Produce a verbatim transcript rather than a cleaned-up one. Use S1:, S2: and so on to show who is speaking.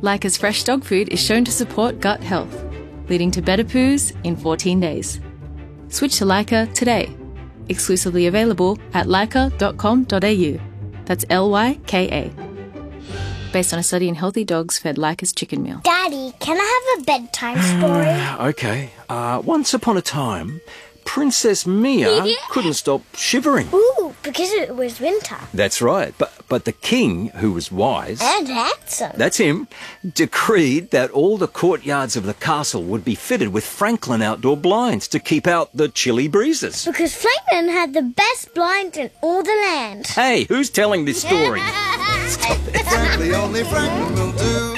S1: Leica's fresh dog food is shown to support gut health, leading to better poos in fourteen days. Switch to Leica today. Exclusively available at leica dot com dot a u. That's L Y K A. Based on a study in healthy dogs fed Leica's chicken meal.
S2: Daddy, can I have a bedtime story?
S3: Okay. Uh, once upon a time, Princess Mia couldn't stop shivering.
S2: Ooh, because it was winter.
S3: That's right. But but the king, who was wise,
S2: And handsome.
S3: that's him, decreed that all the courtyards of the castle would be fitted with Franklin outdoor blinds to keep out the chilly breezes.
S2: Because Franklin had the best blinds in all the land.
S3: Hey, who's telling this story?
S4: Frankly, only Franklin will do.